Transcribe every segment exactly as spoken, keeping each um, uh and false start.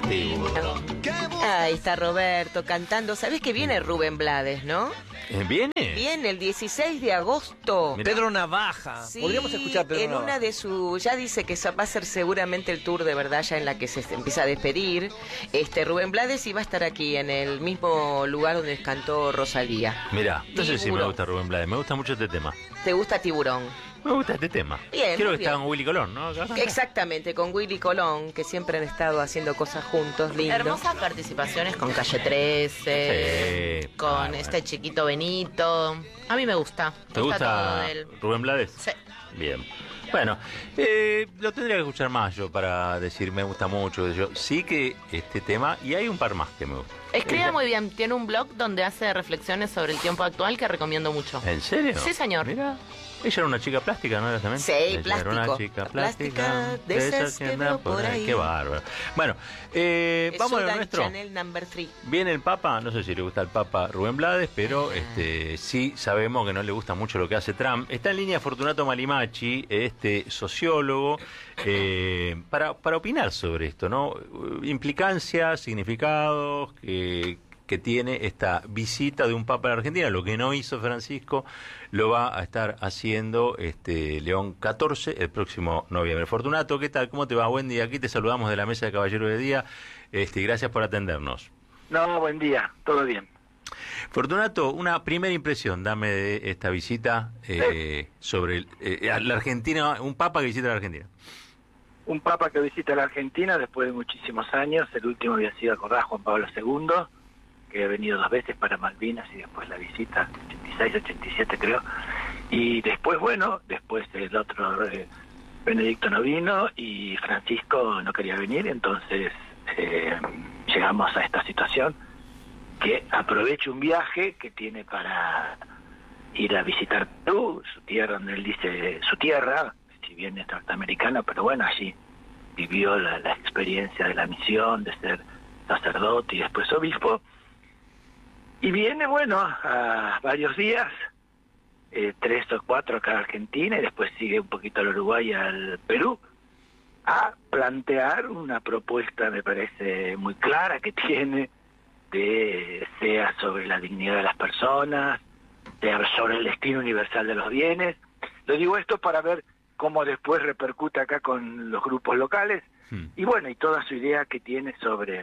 Divino. Ahí está Roberto cantando. ¿Sabés que viene Rubén Blades, no? ¿Viene? Viene el dieciséis de agosto. Mirá. Pedro Navaja. Sí, Podríamos escuchar a Pedro en Navaja. una de sus... Ya dice que va a ser seguramente el tour de verdad ya en la que se empieza a despedir. Este Rubén Blades y va a estar aquí en el mismo lugar donde cantó Rosalía. Mirá, no sé si me Tiburón. gusta Rubén Blades, me gusta mucho este tema. ¿Te gusta Tiburón? Me gusta este tema. Bien, Creo muy que está bien. con Willy Colón, ¿no? Acá. Exactamente, con Willy Colón, que siempre han estado haciendo cosas juntos, lindo. Hermosas participaciones con Calle trece, Sí. con Ah, bueno. este chiquito Benito. A mí me gusta. ¿Te todo gusta de él. Rubén Blades? Sí. Bien. Bueno, eh, lo tendría que escuchar más yo para decir me gusta mucho. Yo sí que este tema, y hay un par más que me gustan. Escribe muy bien. Tiene un blog donde hace reflexiones sobre el tiempo actual que recomiendo mucho. ¿En serio? Sí, señor. Mira, ella era una chica plástica, ¿no era también? Sí, Ella plástico. Era una chica Plástica, plástica. de esas que veo por ahí. Qué bárbaro. Bueno, eh, Es vamos a lo Sudan nuestro. Chanel number three. Viene el Papa, no sé si le gusta el Papa Rubén Blades, pero Ah. este sí sabemos que no le gusta mucho lo que hace Trump. Está en línea Fortunato Malimachi, este sociólogo, eh, para, para opinar sobre esto, ¿no? Implicancias, significados que, que tiene esta visita de un Papa a la Argentina. Lo que no hizo Francisco lo va a estar haciendo este León catorce el próximo noviembre. Fortunato, ¿qué tal? ¿Cómo te va? Buen día. Aquí te saludamos de la Mesa de Caballeros de Día. Este, gracias por atendernos. No, buen día, todo bien. Fortunato, una primera impresión, dame de esta visita eh, sobre el, eh, a la Argentina, un papa que visita la Argentina. Un papa que visita la Argentina después de muchísimos años, el último había sido, acordás, Juan Pablo segundo, que ha venido dos veces para Malvinas y después la visita, ochenta y seis, ochenta y siete creo, y después, bueno, después el otro, eh, Benedicto no vino y Francisco no quería venir, entonces eh, llegamos a esta situación, que aproveche un viaje que tiene para ir a visitar Perú, su tierra, donde él dice su tierra, si bien es norteamericana, pero bueno, allí vivió la, la experiencia de la misión, de ser sacerdote y después obispo, y viene, bueno, a varios días, eh, tres o cuatro acá a Argentina, y después sigue un poquito al Uruguay y al Perú, a plantear una propuesta, me parece muy clara, que tiene, de sea sobre la dignidad de las personas, sea sobre el destino universal de los bienes. Lo digo esto para ver cómo después repercute acá con los grupos locales, Hmm. y bueno, y toda su idea que tiene sobre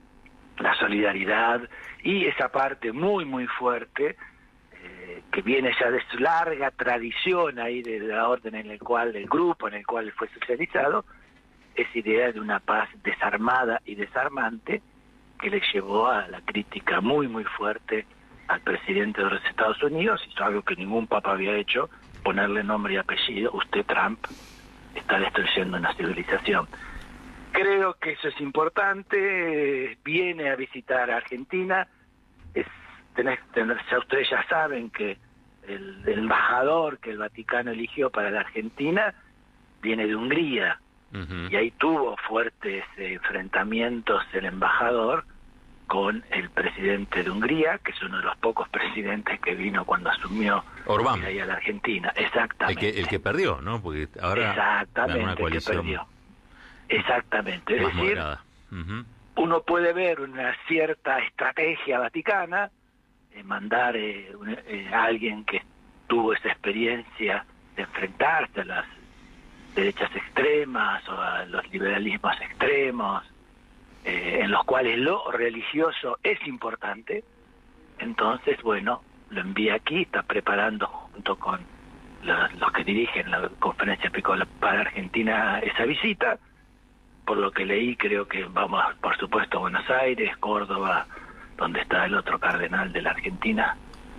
la solidaridad y esa parte muy muy fuerte eh, que viene ya de su larga tradición ahí de la orden en el cual, el grupo en el cual fue socializado, esa idea de una paz desarmada y desarmante que le llevó a la crítica muy muy fuerte al presidente de los Estados Unidos, hizo algo que ningún papa había hecho, ponerle nombre y apellido, usted Trump está destruyendo una civilización. Creo que eso es importante, viene a visitar a Argentina, es, tenés, tenés, ya ustedes ya saben que el, el embajador que el Vaticano eligió para la Argentina viene de Hungría, Uh-huh. y ahí tuvo fuertes eh, enfrentamientos el embajador con el presidente de Hungría, que es uno de los pocos presidentes que vino cuando asumió Orbán, ahí a la Argentina. el Exactamente. que, el que perdió, ¿no? Porque ahora Exactamente, una el que coalición perdió. Exactamente. Es más decir, moderada. Uh-huh. uno puede ver una cierta estrategia vaticana, eh, mandar eh, un, eh, a alguien que tuvo esa experiencia de enfrentarse a las derechas extremas o a los liberalismos extremos, eh, en los cuales lo religioso es importante. Entonces, bueno, lo envía aquí, está preparando junto con los, los que dirigen la Conferencia Episcopal para Argentina esa visita. Por lo que leí, creo que vamos, por supuesto, a Buenos Aires, Córdoba, donde está el otro cardenal de la Argentina,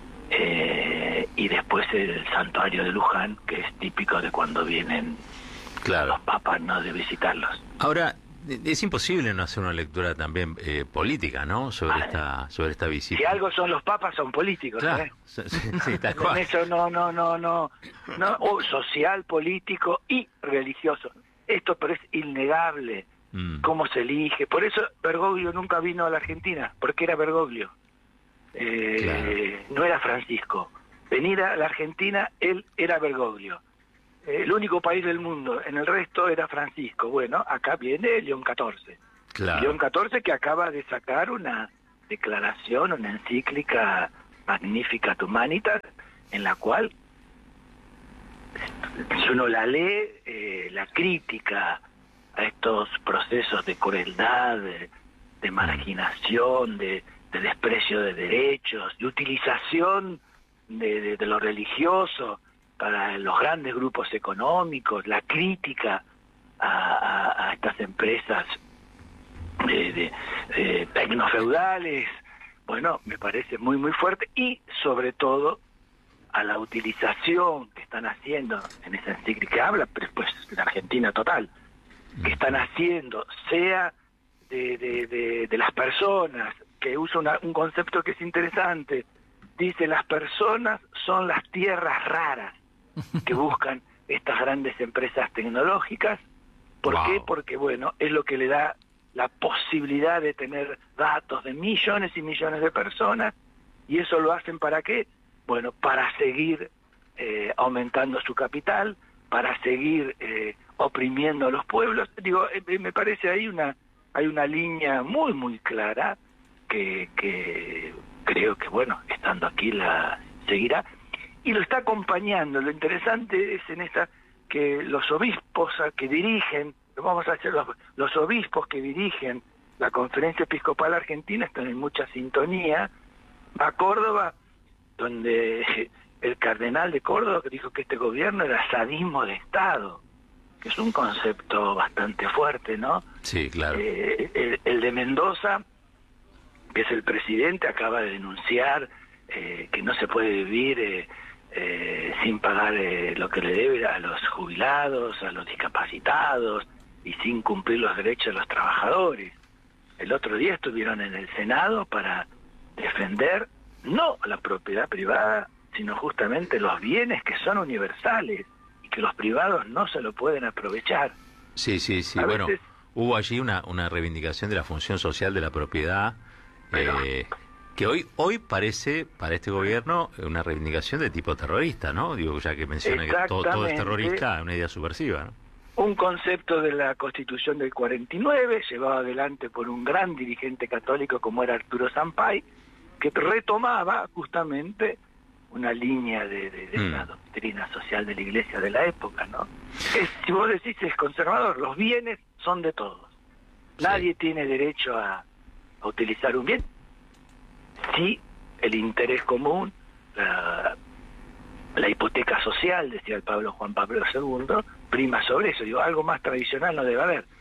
eh, y después el santuario de Luján, que es típico de cuando vienen Claro. los papas, ¿no?, de visitarlos. Ahora, es imposible no hacer una lectura también eh, política, ¿no? Sobre Vale. esta sobre esta visita. Si algo son los papas, son políticos, Claro. ¿eh? Sí, sí, tal En cual. eso no, no, no, no, no, oh, social, político y religioso. Esto pero es innegable, Mm. cómo se elige. Por eso Bergoglio nunca vino a la Argentina, porque era Bergoglio. Eh, no era Francisco. Venir a la Argentina, él era Bergoglio. Eh, el único país del mundo, en el resto era Francisco. Bueno, acá viene León catorce. Claro. León catorce, que acaba de sacar una declaración, una encíclica Magnificat Humanitas, en la cual, si uno la lee, eh, la crítica a estos procesos de crueldad, de, de marginación, de, de desprecio de derechos, de utilización de, de, de lo religioso para los grandes grupos económicos, la crítica a, a, a estas empresas de, de, de tecnofeudales, bueno, me parece muy muy fuerte, y sobre todo a la utilización que están haciendo en esa encíclica que habla, pero después de la Argentina total, que están haciendo, sea de, de, de, de las personas, que usa una, un concepto que es interesante, dice: las personas son las tierras raras que buscan estas grandes empresas tecnológicas. ¿Por Wow. qué? Porque, bueno, es lo que le da la posibilidad de tener datos de millones y millones de personas, y eso lo hacen ¿para qué? Bueno, para seguir eh, aumentando su capital, para seguir eh, oprimiendo a los pueblos. Digo, eh, me parece ahí una hay una línea muy muy clara que, que creo que, bueno, estando aquí la seguirá, y lo está acompañando. Lo interesante es en esta que los obispos que dirigen, vamos a hacer los, los obispos que dirigen la Conferencia Episcopal Argentina están en mucha sintonía. A Córdoba, donde el cardenal de Córdoba que dijo que este gobierno era sadismo de Estado, que es un concepto bastante fuerte, ¿no? Sí, claro. Eh, el, el de Mendoza, que es el presidente, acaba de denunciar eh, que no se puede vivir eh, eh, sin pagar eh, lo que le debe a los jubilados, a los discapacitados, y sin cumplir los derechos de los trabajadores. El otro día estuvieron en el Senado para defender no la propiedad privada, sino justamente los bienes que son universales y que los privados no se lo pueden aprovechar. Sí, sí, sí. A Bueno, veces- hubo allí una, una reivindicación de la función social de la propiedad, Pero- eh, que hoy hoy parece, para este gobierno, una reivindicación de tipo terrorista, ¿no? Digo, ya que menciona que todo, todo es Exactamente. terrorista, una idea subversiva, ¿no? Un concepto de la Constitución del cuarenta y nueve, llevado adelante por un gran dirigente católico como era Arturo Sampay, que retomaba justamente una línea de, de, de Mm. la doctrina social de la Iglesia de la época, ¿no? Es, si vos decís es conservador, los bienes son de todos. Sí. Nadie tiene derecho a, a utilizar un bien si el interés común, la, la hipoteca social, decía el Pablo Juan Pablo segundo, prima sobre eso. Digo, algo más tradicional no debe haber.